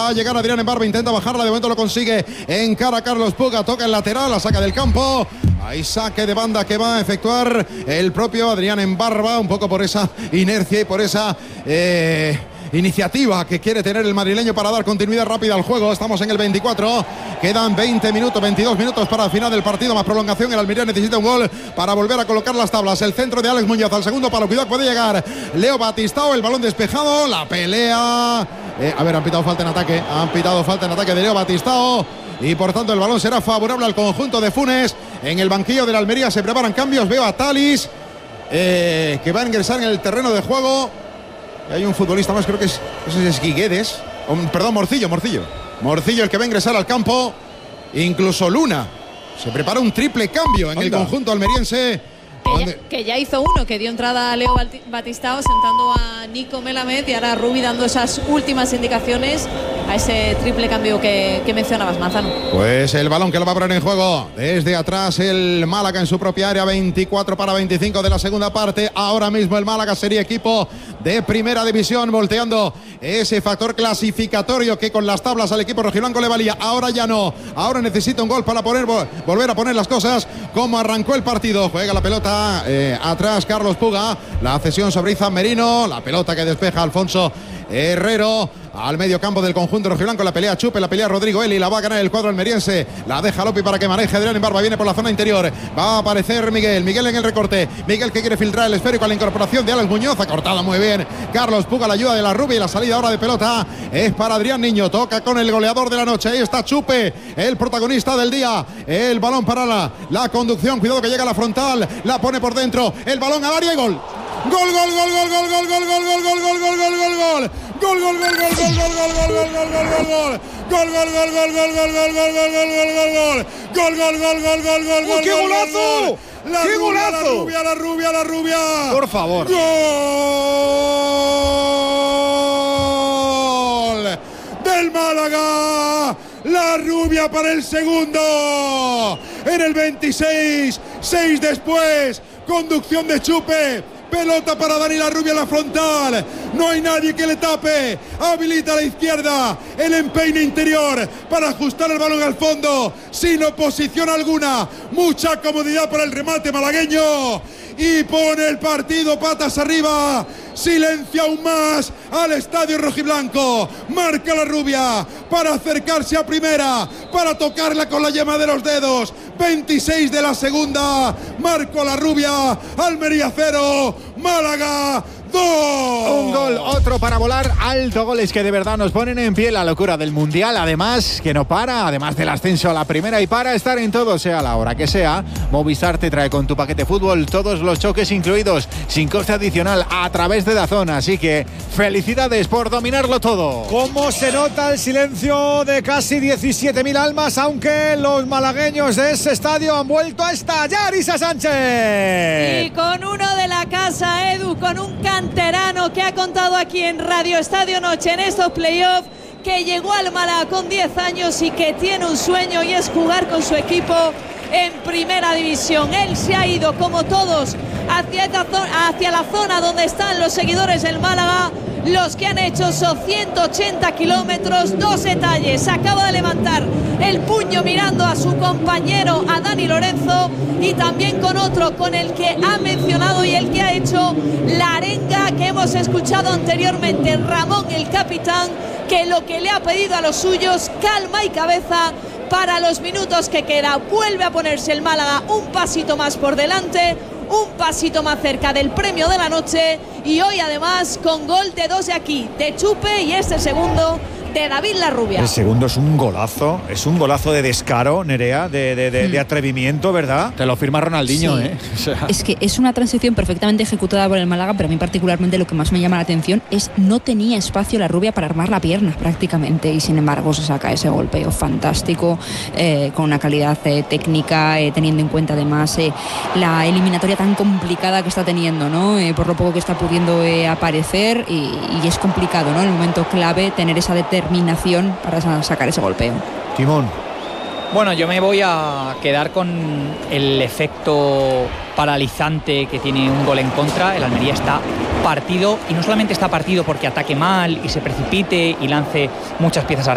Va a llegar Adrián Embarba, intenta bajarla, de momento lo consigue. Encara a Carlos Puga, toca el lateral, la saca del campo. Hay saque de banda que va a efectuar el propio Adrián Embarba, un poco por esa inercia y por esa iniciativa que quiere tener el madrileño para dar continuidad rápida al juego. Estamos en el 24, quedan 22 minutos para el final del partido, más prolongación. El Almería necesita un gol para volver a colocar las tablas. El centro de Alex Muñoz al segundo palo, cuidado, puede llegar Leo Batistao, el balón despejado, la pelea. Han pitado falta en ataque, de Leo Batistao, y por tanto el balón será favorable al conjunto de Funes. En el banquillo del Almería se preparan cambios. Veo a Talis que va a ingresar en el terreno de juego. Hay un futbolista más, creo que es Guiguedes. Morcillo el que va a ingresar al campo. Incluso Luna. Se prepara un triple cambio en el conjunto almeriense. Que ya hizo uno, que dio entrada a Leo Batistao sentando a Nico Melamed, y ahora Rubi dando esas últimas indicaciones a ese triple cambio que mencionabas, Manzano. Pues el balón que lo va a poner en juego desde atrás el Málaga en su propia área. 24-25 de la segunda parte. Ahora mismo el Málaga sería equipo de primera división, volteando ese factor clasificatorio que con las tablas al equipo rojiblanco le valía. Ahora ya no, ahora necesita un gol para volver a poner las cosas como arrancó el partido. Juega la pelota atrás Carlos Puga, la cesión sobre Izan Merino, la pelota que despeja Alfonso Herrero al medio campo del conjunto rojiblanco. La pelea Chupe, la pelea Rodrigo Eli, la va a ganar el cuadro almeriense, la deja Lopi para que maneje Adrián Embarba, viene por la zona interior, va a aparecer Miguel en el recorte, Miguel que quiere filtrar el esférico a la incorporación de Alex Muñoz, ha cortado muy bien Carlos Puga, la ayuda de la Rubia, y la salida ahora de pelota es para Adrián Niño, toca con el goleador de la noche, ahí está Chupe, el protagonista del día, el balón para la conducción, cuidado que llega a la frontal, la pone por dentro, el balón al área y gol. Gol. ¡Qué golazo! ¡Qué golazo! La rubia. Por favor. Gol del Málaga. La rubia para el segundo. En el 26, 6 después. Conducción de Chupe. Pelota para Dani La Rubia en la frontal. No hay nadie que le tape. Habilita a la izquierda. El empeine interior para ajustar el balón al fondo. Sin oposición alguna. Mucha comodidad para el remate malagueño. Y pone el partido patas arriba. Silencia aún más al estadio rojiblanco. Marca La Rubia para acercarse a primera, para tocarla con la yema de los dedos. 26 de la segunda. Marco La Rubia. Almería 0, Málaga 2. Un gol, otro para volar alto. Goles que de verdad nos ponen en pie. La locura del Mundial, además, que no para. Además del ascenso a la primera, y para estar en todo, sea la hora que sea, Movistar te trae con tu paquete fútbol todos los choques incluidos, sin coste adicional, a través de DAZN. Así que felicidades por dominarlo todo. ¿Cómo se nota el silencio de casi 17.000 almas, aunque los malagueños de ese estadio han vuelto a estallar? Isa Sánchez. Y con uno de la casa, Edu, con un canterano que ha contado aquí en Radio Estadio Noche en estos playoffs, que llegó al Málaga con 10 años y que tiene un sueño, y es jugar con su equipo en primera división. Él se ha ido, como todos, hacia la zona donde están los seguidores del Málaga, los que han hecho esos 180 kilómetros. Dos detalles: acaba de levantar el puño mirando a su compañero, a Dani Lorenzo, y también con otro con el que ha mencionado y el que ha hecho la arenga que hemos escuchado anteriormente, Ramón el capitán, que lo que le ha pedido a los suyos: calma y cabeza para los minutos que queda. Vuelve a ponerse el Málaga un pasito más por delante, un pasito más cerca del premio de la noche, y hoy además con gol de dos de aquí, de Chupe, y este segundo de David La Rubia. El segundo es un golazo de descaro, Nerea, de atrevimiento, ¿verdad? Te lo firma Ronaldinho, sí. O sea. Es que es una transición perfectamente ejecutada por el Málaga, pero a mí particularmente lo que más me llama la atención es no tenía espacio La Rubia para armar la pierna prácticamente, y sin embargo se saca ese golpeo fantástico, con una calidad técnica, teniendo en cuenta además la eliminatoria tan complicada que está teniendo, ¿no? Por lo poco que está pudiendo aparecer, y es complicado, ¿no? En el momento clave tener esa determinación para sacar ese golpeo. Timón. Bueno, yo me voy a quedar con el efecto paralizante que tiene un gol en contra. El Almería está partido, y no solamente está partido porque ataque mal y se precipite y lance muchas piezas